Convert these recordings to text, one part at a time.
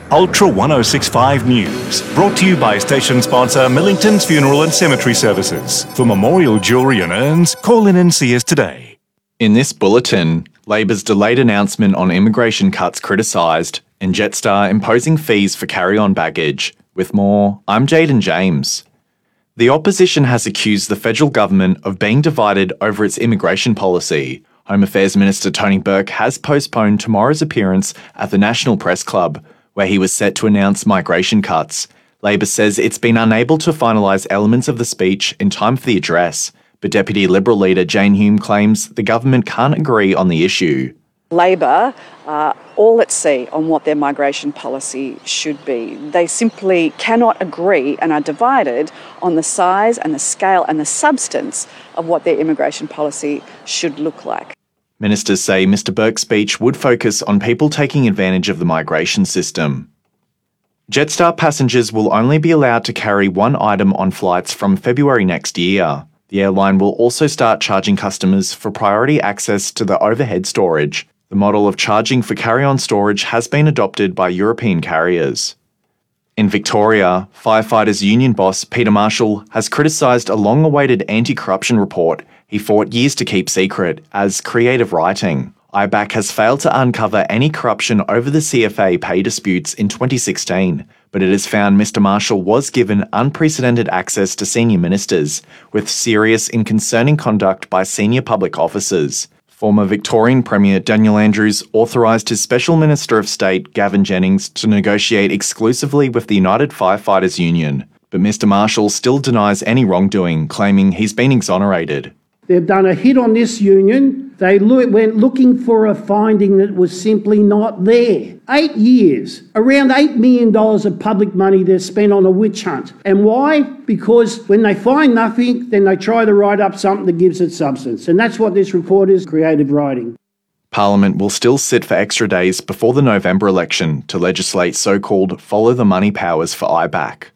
Ultra 1065 News, brought to you by station sponsor Millington's Funeral and Cemetery Services. For memorial jewellery and urns, call in and see us today. In this bulletin, Labor's delayed announcement on immigration cuts criticised, and Jetstar imposing fees for carry-on baggage. With more, I'm Jaden James. The opposition has accused the federal government of being divided over its immigration policy. Home Affairs Minister Tony Burke has postponed tomorrow's appearance at the National Press Club, where he was set to announce migration cuts. Labor says it's been unable to finalise elements of the speech in time for the address, but Deputy Liberal leader Jane Hume claims the government can't agree on the issue. Labor are all at sea on what their migration policy should be. They simply cannot agree and are divided on the size and the scale and the substance of what their immigration policy should look like. Ministers say Mr Burke's speech would focus on people taking advantage of the migration system. Jetstar passengers will only be allowed to carry one item on flights from February next year. The airline will also start charging customers for priority access to the overhead storage. The model of charging for carry-on storage has been adopted by European carriers. In Victoria, Firefighters Union boss Peter Marshall has criticised a long-awaited anti-corruption report he fought years to keep secret as creative writing. IBAC has failed to uncover any corruption over the CFA pay disputes in 2016, but it has found Mr Marshall was given unprecedented access to senior ministers, with serious and concerning conduct by senior public officers. Former Victorian Premier Daniel Andrews authorised his Special Minister of State, Gavin Jennings, to negotiate exclusively with the United Firefighters Union, but Mr Marshall still denies any wrongdoing, claiming he's been exonerated. They've done a hit on this union. They went looking for a finding that was simply not there. 8 years, around $8 million of public money they've spent on a witch hunt. And why? Because when they find nothing, then they try to write up something that gives it substance. And that's what this report is, creative writing. Parliament will still sit for extra days before the November election to legislate so-called follow-the-money powers for IBAC.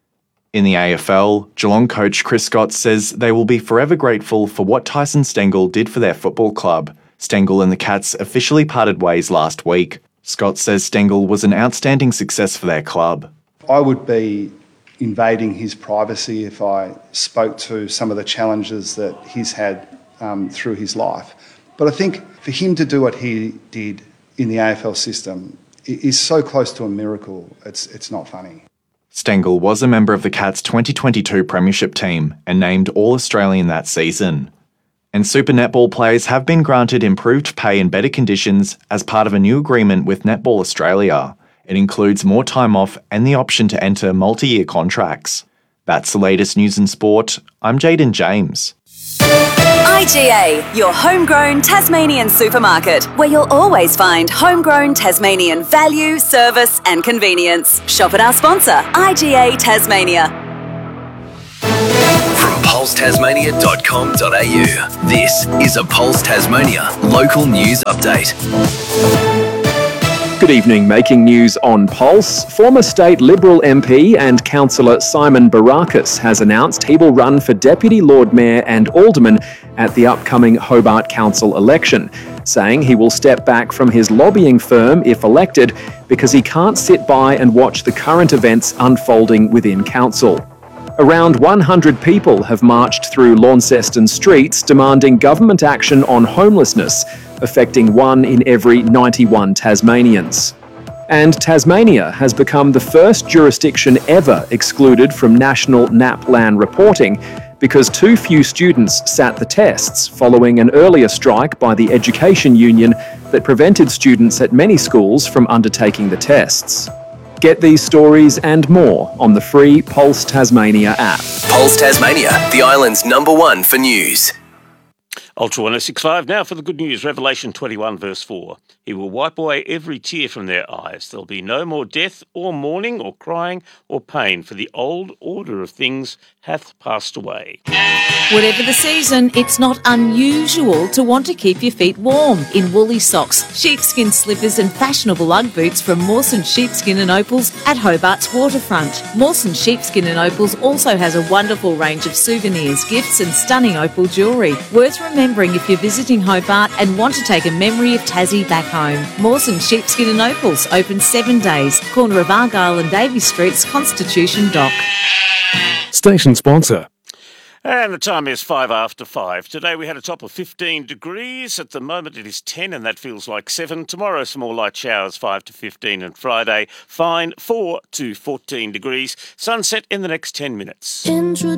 In the AFL, Geelong coach Chris Scott says they will be forever grateful for what Tyson Stengel did for their football club. Stengel and the Cats officially parted ways last week. Scott says Stengel was an outstanding success for their club. I would be invading his privacy if I spoke to some of the challenges that he's had through his life. But I think for him to do what he did in the AFL system is so close to a miracle, it's not funny. Stengel was a member of the Cats' 2022 Premiership team and named All-Australian that season. And Super Netball players have been granted improved pay and better conditions as part of a new agreement with Netball Australia. It includes more time off and the option to enter multi-year contracts. That's the latest news and sport. I'm Jaden James. IGA, your homegrown Tasmanian supermarket, where you'll always find homegrown Tasmanian value, service and convenience. Shop at our sponsor, IGA Tasmania. From pulsetasmania.com.au, this is a Pulse Tasmania local news update. Good evening. Making news on Pulse, former state Liberal MP and councillor Simon Barakis has announced he will run for Deputy Lord Mayor and Alderman at the upcoming Hobart Council election, saying he will step back from his lobbying firm if elected because he can't sit by and watch the current events unfolding within council. Around 100 people have marched through Launceston streets demanding government action on homelessness, affecting 1 in every 91 Tasmanians. And Tasmania has become the first jurisdiction ever excluded from national NAPLAN reporting because too few students sat the tests following an earlier strike by the Education Union that prevented students at many schools from undertaking the tests. Get these stories and more on the free Pulse Tasmania app. Pulse Tasmania, the island's #1 for news. Ultra 1065 now for the good news. Revelation 21 verse 4. He will wipe away every tear from their eyes. There'll be no more death or mourning or crying or pain, for the old order of things hath passed away. Whatever the season, it's not unusual to want to keep your feet warm in woolly socks, sheepskin slippers and fashionable Ugg boots from Mawson Sheepskin and Opals at Hobart's waterfront. Mawson Sheepskin and Opals also has a wonderful range of souvenirs, gifts and stunning opal jewellery. Worth remembering if you're visiting Hobart and want to take a memory of Tassie back home. Mawson Sheepskin and Opals, open open 7 days. Corner of Argyle and Davies Streets, Constitution Dock. Station sponsor. And the time is 5:05. Today we had a top of 15 degrees. At the moment it is 10 and that feels like 7. Tomorrow some more light showers, 5 to 15, and Friday fine 4 to 14 degrees. Sunset in the next 10 minutes.